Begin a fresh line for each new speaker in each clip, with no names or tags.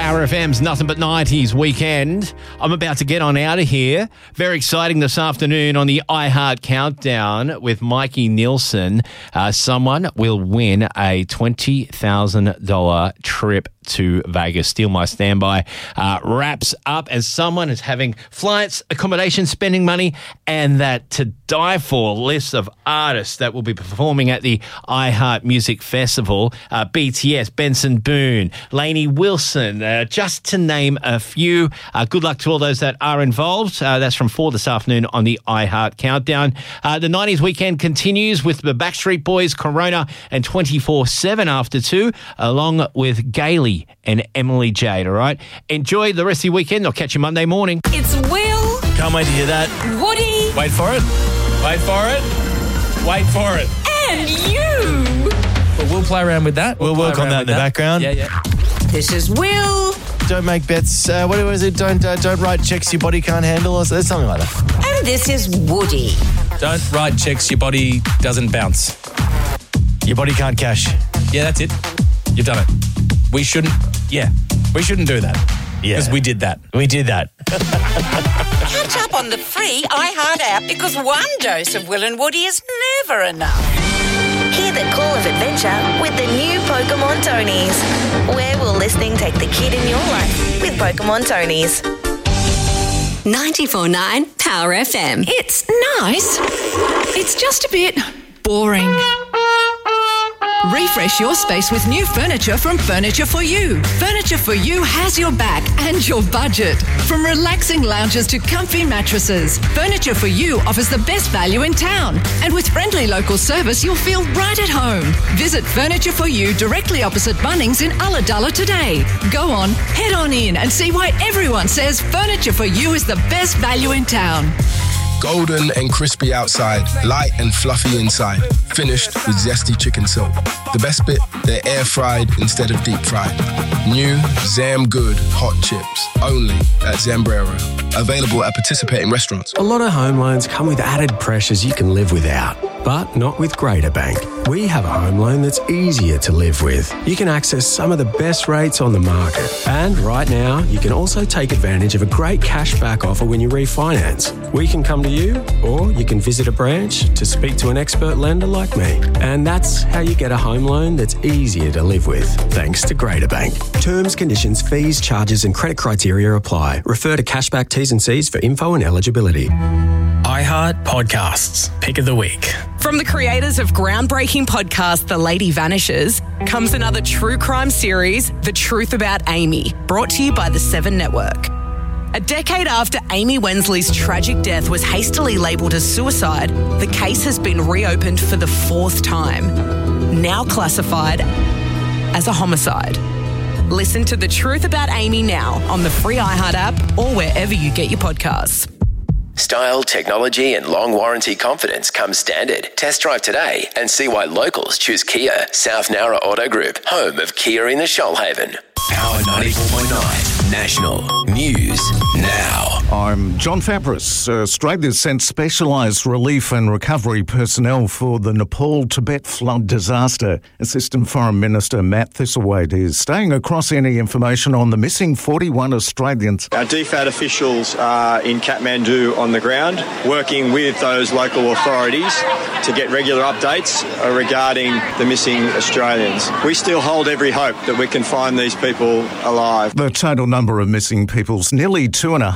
Power FM's Nothing But 90s weekend. I'm about to get on out of here. Very exciting this afternoon on the iHeart Countdown with Mikey Nielsen. Someone will win a $20,000 trip to Vegas. Steal My Standby wraps up as someone is having flights, accommodation, spending money, and that to die for list of artists that will be performing at the iHeart Music Festival. BTS, Benson Boone, Lainey Wilson, just to name a few. Good luck to all those that are involved. That's from 4 this afternoon on the iHeart Countdown. The 90s weekend continues with the Backstreet Boys, Corona, and 24/7 after 2, along with Gailey and Emily Jade, all right? Enjoy the rest of your weekend. I'll catch you Monday morning.
It's Will.
Can't wait to hear that.
Woody.
Wait for it. Wait for it. Wait for it.
And you.
But we'll play around with that. We'll work on that in the background.
Yeah. This is Will.
Don't make bets. What was it? Don't write checks your body can't handle or something like that.
And this is Woody.
Don't write checks your body doesn't bounce. Your body can't cash. Yeah, that's it. You've done it. We shouldn't do that. Yeah. Because we did that.
Catch up on the free iHeart app because one dose of Will and Woody is never enough.
Hear the call of adventure with the new Pokemon Tonies. Where will listening take the kid in your life with Pokemon Tonies?
94.9 Power FM.
It's nice. It's just a bit boring. Refresh your space with new furniture from Furniture For You. Furniture For You has your back and your budget. From relaxing lounges to comfy mattresses, Furniture For You offers the best value in town. And with friendly local service, you'll feel right at home. Visit Furniture For You directly opposite Bunnings in Ulladulla today. Go on, head on in and see why everyone says Furniture For You is the best value in town.
Golden and crispy outside, light and fluffy inside, finished with zesty chicken silk. The best bit, they're air fried instead of deep fried. New Zam Good hot chips, only at Zambrero. Available at participating restaurants.
A lot of home loans come with added pressures you can live without, but not with Greater Bank. We have a home loan that's easier to live with. You can access some of the best rates on the market. And right now, you can also take advantage of a great cashback offer when you refinance. We can come to you, or you can visit a branch to speak to an expert lender like me. And that's how you get a home loan that's easier to live with, thanks to Greater Bank. Terms, conditions, fees, charges and credit criteria apply. Refer to cashback T's and C's for info and eligibility.
iHeart Podcasts. Pick of the week.
From the creators of groundbreaking podcast The Lady Vanishes comes another true crime series, The Truth About Amy, brought to you by the 7 Network. A decade after Amy Wensley's tragic death was hastily labelled as suicide, the case has been reopened for the 4th time, now classified as a homicide. Listen to The Truth About Amy now on the free iHeart app or wherever you get your podcasts.
Style, technology and long warranty confidence come standard. Test drive today and see why locals choose Kia. South Nowra Auto Group, home of Kia in the Shoalhaven. Power 94.9 National News Now.
I'm John Fabris. Australia sent specialised relief and recovery personnel for the Nepal-Tibet flood disaster. Assistant Foreign Minister Matt Thistlethwaite is staying across any information on the missing 41 Australians.
Our DFAT officials are in Kathmandu on the ground, working with those local authorities to get regular updates regarding the missing Australians. We still hold every hope that we can find these people alive.
The total number of missing people's nearly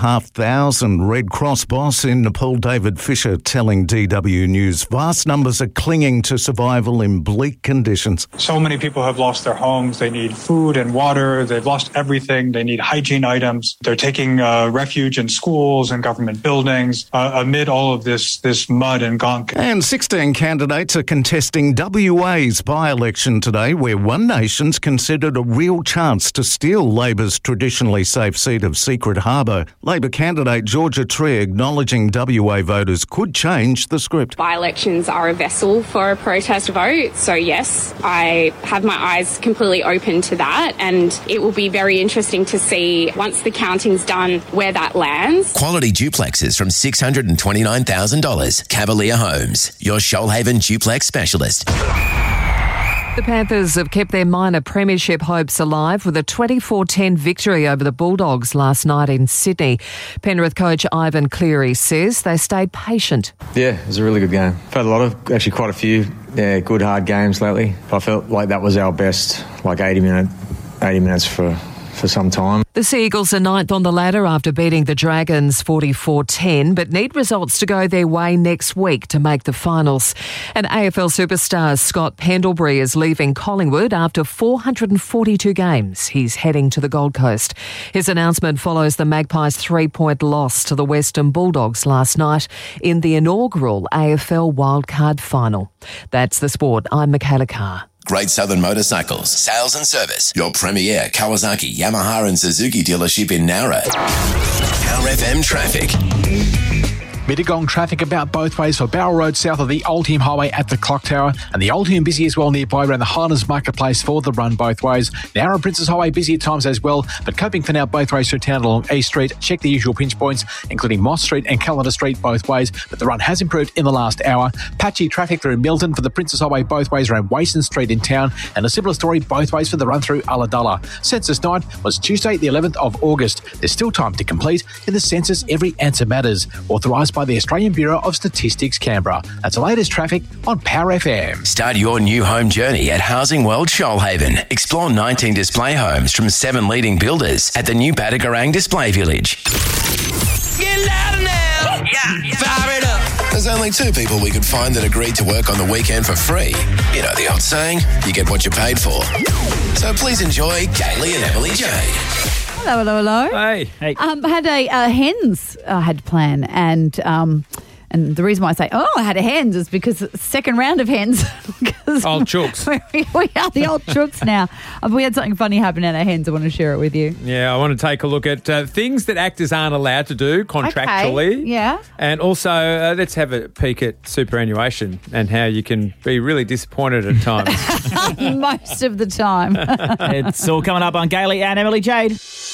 2,500. Red Cross boss in Nepal, David Fisher, telling DW News vast numbers are clinging to survival in bleak conditions.
So many people have lost their homes. They need food and water. They've lost everything. They need hygiene items. They're taking refuge in schools and government buildings amid all of this mud and gunk.
And 16 candidates are contesting WA's by-election today, where One Nation's considered a real chance to steal Labor's traditionally safe seat of Secret Harbour. Labor candidate Georgia Tree acknowledging WA voters could change the script.
By-elections are a vessel for a protest vote, so yes, I have my eyes completely open to that, and it will be very interesting to see, once the counting's done, where that lands.
Quality duplexes from $629,000. Cavalier Homes, your Shoalhaven duplex specialist.
The Panthers have kept their minor premiership hopes alive with a 24-10 victory over the Bulldogs last night in Sydney. Penrith coach Ivan Cleary says they stayed patient.
Yeah, it was a really good game. I've had quite a few good hard games lately. I felt like that was our best, 80 minutes for some time.
The Sea Eagles are ninth on the ladder after beating the Dragons 44-10, but need results to go their way next week to make the finals. And AFL superstar Scott Pendlebury is leaving Collingwood after 442 games. He's heading to the Gold Coast. His announcement follows the Magpies' 3-point loss to the Western Bulldogs last night in the inaugural AFL Wildcard Final. That's the sport. I'm Michaela Carr.
Great Southern Motorcycles, sales and service. Your premier Kawasaki, Yamaha and Suzuki dealership in Nowra. Power FM traffic.
Mittagong traffic about both ways for Barrel Road south of the Oldham Highway at the Clock Tower, and the Oldham busy as well nearby around the Highlands Marketplace for the run both ways. Nowra Princess Highway busy at times as well, but coping for now both ways through town along East Street. Check the usual pinch points, including Moss Street and Calendar Street both ways, but the run has improved in the last hour. Patchy traffic through Milton for the Princess Highway both ways around Wason Street in town, and a similar story both ways for the run through Ulladulla. Census night was Tuesday the 11th of August. There's still time to complete in the census Every Answer Matters, authorised by the Australian Bureau of Statistics Canberra. That's the latest traffic on Power FM.
Start your new home journey at Housing World Shoalhaven. Explore 19 display homes from 7 leading builders at the new Badagarang Display Village.
Get louder now. Yeah. Fire it up.
There's only 2 people we could find that agreed to work on the weekend for free. You know the old saying, you get what you paid for. So please enjoy Kaylee and Emily Jade.
Hello.
Hey.
Had a hens had plan, and the reason why I say I had a hens is because it's the second round of hens.
Old chooks.
We are the old chooks now. We had something funny happen at our hens. I want to share it with you.
Yeah, I want to take a look at things that actors aren't allowed to do contractually.
Okay. Yeah.
And also, let's have a peek at superannuation and how you can be really disappointed at times.
Most of the time.
It's all coming up on Gailey and Emily Jade.